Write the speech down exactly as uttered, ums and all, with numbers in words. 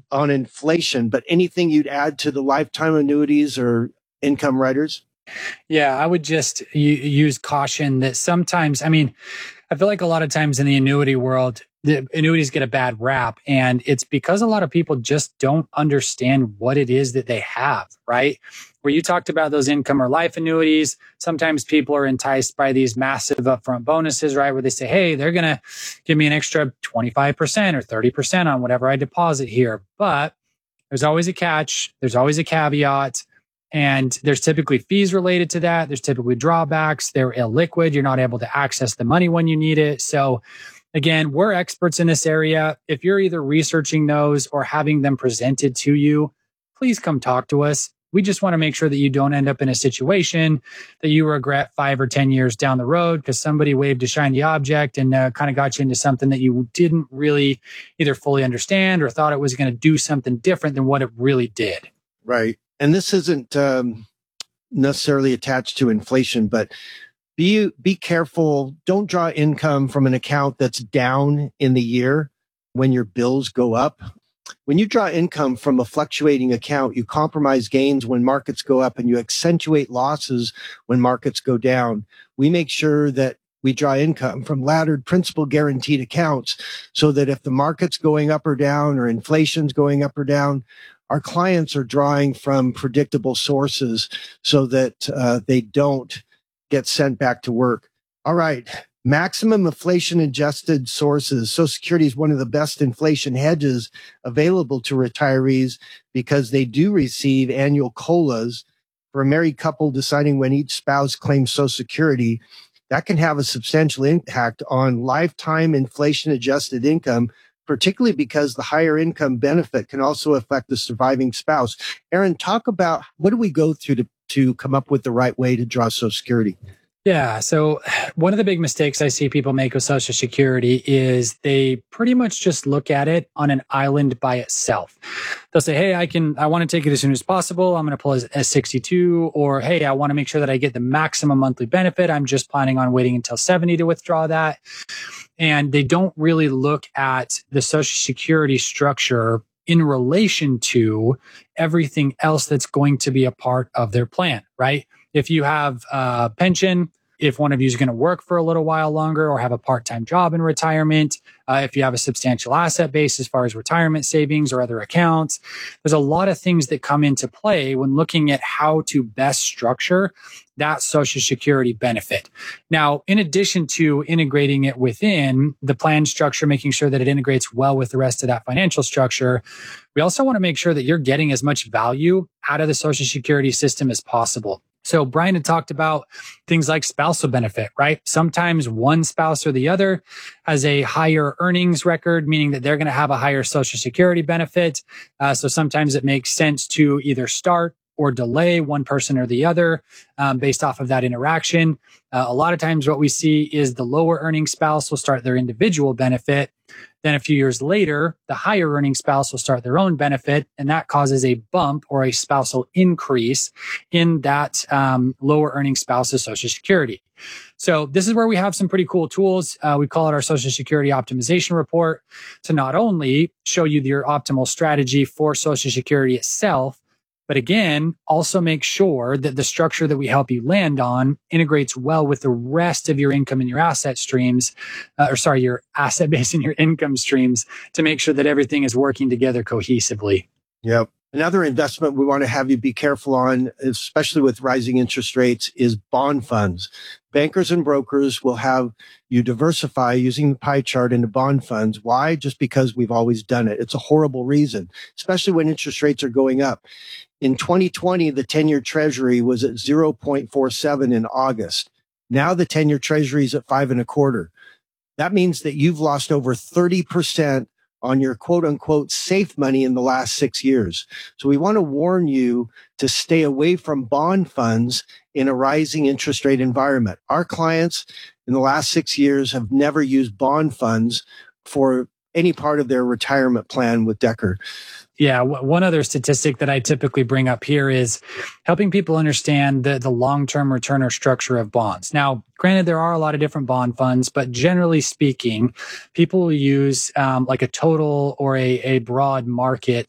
on inflation, but anything you'd add to the lifetime annuities or income riders? Yeah, I would just u- use caution that sometimes, I mean, I feel like a lot of times in the annuity world, the annuities get a bad rap. And it's because a lot of people just don't understand what it is that they have, right? Where you talked about those income or life annuities, sometimes people are enticed by these massive upfront bonuses, right? Where they say, hey, they're going to give me an extra twenty-five percent or thirty percent on whatever I deposit here. But there's always a catch. There's always a caveat. And there's typically fees related to that. There's typically drawbacks. They're illiquid. You're not able to access the money when you need it. So again, we're experts in this area. If you're either researching those or having them presented to you, please come talk to us. We just want to make sure that you don't end up in a situation that you regret five or ten years down the road because somebody waved a shiny object and uh, kind of got you into something that you didn't really either fully understand or thought it was going to do something different than what it really did. Right. And this isn't um, necessarily attached to inflation, but be be careful. Don't draw income from an account that's down in the year when your bills go up. When you draw income from a fluctuating account, you compromise gains when markets go up and you accentuate losses when markets go down. We make sure that we draw income from laddered principal guaranteed accounts so that if the market's going up or down or inflation's going up or down, our clients are drawing from predictable sources so that uh, they don't get sent back to work. All right. Maximum inflation adjusted sources. Social Security is one of the best inflation hedges available to retirees because they do receive annual COLAs. For a married couple deciding when each spouse claims Social Security, that can have a substantial impact on lifetime inflation adjusted income, particularly because the higher income benefit can also affect the surviving spouse. Aaron, talk about what do we go through to, to come up with the right way to draw Social Security? Yeah. So one of the big mistakes I see people make with Social Security is they pretty much just look at it on an island by itself. They'll say, hey, I can, I want to take it as soon as possible. I'm going to pull a sixty-two, or, hey, I want to make sure that I get the maximum monthly benefit. I'm just planning on waiting until seventy to withdraw that. And they don't really look at the Social Security structure in relation to everything else that's going to be a part of their plan, right? If you have a pension, if one of you is going to work for a little while longer or have a part-time job in retirement, uh, if you have a substantial asset base as far as retirement savings or other accounts, there's a lot of things that come into play when looking at how to best structure that Social Security benefit. Now, in addition to integrating it within the plan structure, making sure that it integrates well with the rest of that financial structure, we also want to make sure that you're getting as much value out of the Social Security system as possible. So Brian had talked about things like spousal benefit, right? Sometimes one spouse or the other has a higher earnings record, meaning that they're going to have a higher Social Security benefit. Uh, so sometimes it makes sense to either start or delay one person or the other um, based off of that interaction. Uh, a lot of times what we see is the lower earning spouse will start their individual benefit. Then a few years later, the higher earning spouse will start their own benefit, and that causes a bump or a spousal increase in that um, lower earning spouse's Social Security. So this is where we have some pretty cool tools. Uh, we call it our Social Security Optimization Report to not only show you your optimal strategy for Social Security itself, but again, also make sure that the structure that we help you land on integrates well with the rest of your income and your asset streams, uh, or sorry, your asset base and your income streams to make sure that everything is working together cohesively. Yep. Another investment we want to have you be careful on, especially with rising interest rates, is bond funds. Bankers and brokers will have you diversify using the pie chart into bond funds. Why? Just because we've always done it. It's a horrible reason, especially when interest rates are going up. In twenty twenty, the ten-year Treasury was at zero point four seven in August. Now the ten-year Treasury is at five and a quarter. That means that you've lost over thirty percent on your quote unquote safe money in the last six years. So we want to warn you to stay away from bond funds in a rising interest rate environment. Our clients in the last six years have never used bond funds for any part of their retirement plan with Decker. Yeah. W- one other statistic that I typically bring up here is helping people understand the, the long-term return or structure of bonds. Now, granted, there are a lot of different bond funds, but generally speaking, people will use um, like a total or a, a broad market